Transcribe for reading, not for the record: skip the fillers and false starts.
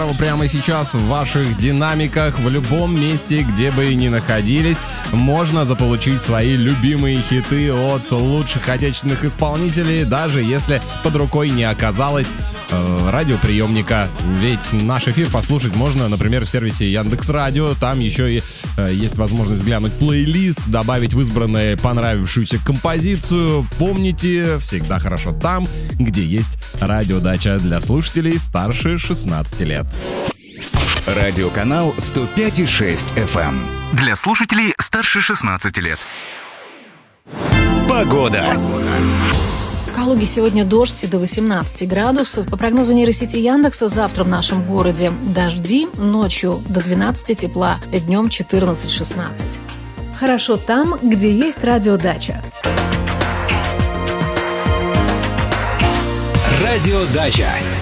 Прямо сейчас в ваших динамиках, в любом месте, где бы ни находились, можно заполучить свои любимые хиты от лучших отечественных исполнителей, даже если под рукой не оказалось радиоприемника. Ведь наш эфир послушать можно, например, в сервисе Яндекс.Радио. Там еще и есть возможность глянуть плейлист, добавить в избранное понравившуюся композицию. Помните, всегда хорошо там, где есть радиодача для слушателей старше 16 лет. Радиоканал 105,6 FM. Для слушателей старше 16 лет. Погода. В Калуге сегодня дождь до 18 градусов. По прогнозу нейросети Яндекса, завтра в нашем городе дожди, ночью до 12 тепла, днем 14-16. Хорошо там, где есть радиодача. Радиодача.